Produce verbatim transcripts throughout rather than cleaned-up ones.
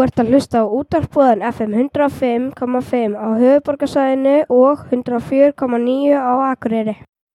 ert að hlusta á útvarpsboðan F M hundrað og fimm komma fimm á höfuðborgarsvæðinu og hundrað og fjögur komma níu á Akureyri.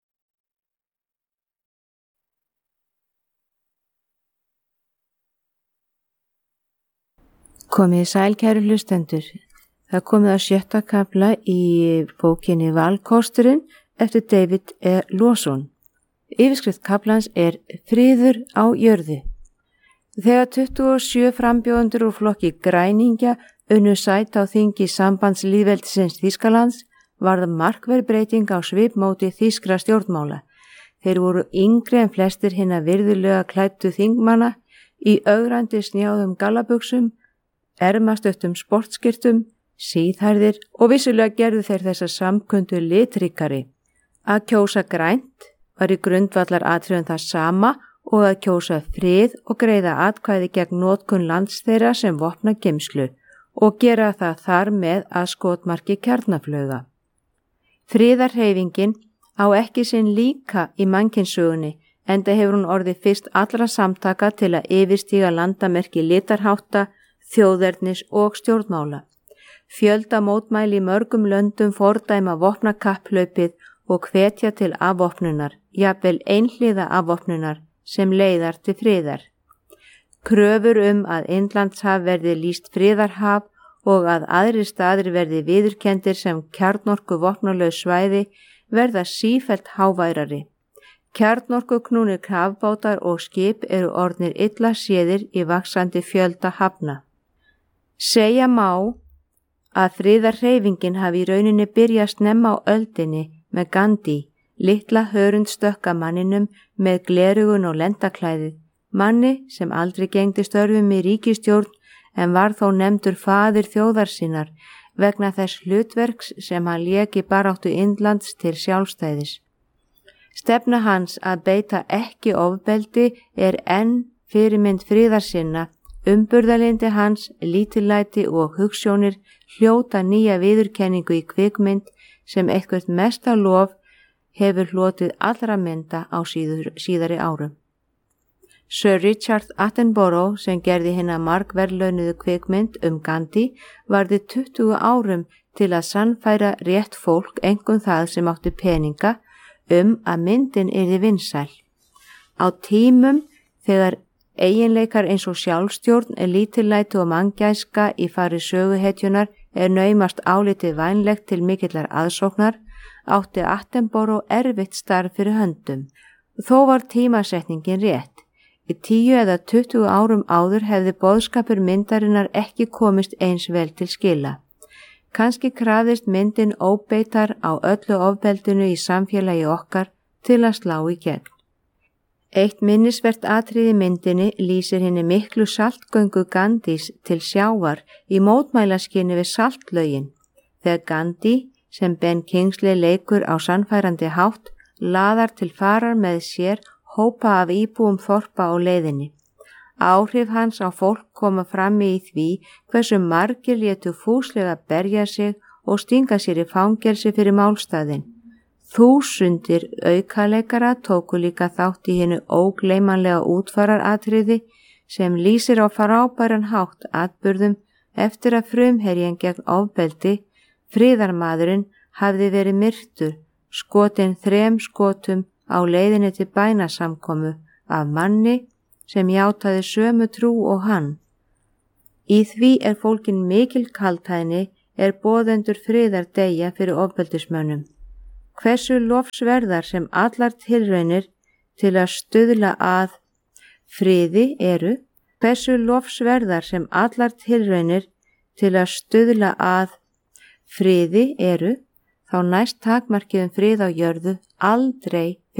Komið sæl kæru hlustendur. Það komið að sjötta kafla í bókinni Valkosturinn eftir David E. Lawson. Yfirskrift kaflans er Friður á jörðu. Þegar tuttugu og sjö frambjóðendur úr flokki græningja unnu sæti á þingi Sambandslýðveldisins Þýskalands varð markverð breyting á svipmóti þýskra stjórnmála. Þeir voru yngri en flestir hinna virðulega klæddu þingmanna í ögrandi snjáðum gallabuxum, ermastöttum sportskyrtum, síðhærðir og vissulega gerðu þeir þessa samkundu litríkari. Að kjósa grænt var í grundvallar atriðum það sama og að kjósa frið og greiða atkvæði gegn notkun lands þeirra sem vopnageymslu og gera það þar með að skotmarki kjarnaflauga. Friðarhreyfingin á ekki sinn líka í mannkynssögunni, enda hefur hún orðið fyrst allra samtaka til að yfirstíga landamerki litarhátta, þjóðernis og stjórnmála. Fjölda mótmæli í mörgum löndum fordæma vopnakapphlaupið og hvetja til afvopnunar, jafnvel einhliða afvopnunar sem leiðar til friðar. Kröfur um að Indlandshaf verði lýst friðarhaf og að aðrir staðir verði viðurkenndir sem kjarnorku vopnalaus svæði verða sífellt háværari. Kjarnorkuknúnir kafbátar og skip eru orðnir illa séðir í vaxandi fjölda hafna. Segja má að friðarhreyfingin hafi í rauninni byrjað snemma á öldinni með Gandhi, litla hörundstökkamanninum með glerugun og lendaklæðið, manni sem aldrei gegndi störfum í ríkisstjórn en var þó nefndur faðir þjóðar sinnar vegna þess hlutverks sem hann lék í baráttu Indlands til sjálfstæðis. Stefna hans að beita ekki ofbeldi er enn fyrirmynd friðarsinna, umburðarlyndi hans, lítillæti og hugsjónir hljóta nýja viðurkenningu í kvikmynd sem eitthvað mesta lof hefur hlotið allra mynda á síður, síðari árum. Sir Richard Attenborough sem gerði hina margverðlaunuðu kvikmynd um Gandhi varði tuttugu árum til að sannfæra rétt fólk, einkum það sem átti peninga, um að myndin yrði vinsæl. Á tímum þegar eiginleikar eins og sjálfstjórn, lítillæti og manngæska í fari söguhetjunar er naumast álitið vænlegt til mikillar aðsóknar, átti Attenborough erfitt starf fyrir höndum. Þó var tímasetningin rétt. Í tíu eða tuttugu árum áður hefði boðskapur myndarinnar ekki komist eins vel til skila. Kannski krafðist myndin óbeitar á öllu ofbeldinu í samfélagi okkar til að slá í gegn. Eitt minnisvert atriði myndinni lýsir henni miklu saltgöngu Gandhis til sjávar í mótmælaskyni við saltlögin, þegar Gandhi, sem Ben Kingsley leikur á sannfærandi hátt, laðar til farar með sér hópa af íbúum þorpa á leiðinni. Áhrif hans á fólk koma fram í því hversu margir létu fúslega berja sig og stinga sér í fangelsi fyrir málstaðinn. Þúsundir aukaleikara tóku líka þátt í hinu ógleymanlega útfararatriði sem lýsir á frábæran hátt atburðum eftir að frumherjinn gegn ofbeldi, friðarmaðurinn, hafði verið myrtur, skotinn þrem skotum á leiðinni til bænasamkomu af manni sem játaði sömu trú og hann. Í því er fólkin mikil kaldhæðni er boðendur friðar deyja fyrir ofbeldismönnum. Hversu lofsverðar sem allar tilraunir til að stuðla að friði eru, hversu lofsverðar sem allar tilraunir til að stuðla að friði eru, þá næst takmarkið um frið á jörðu aldrei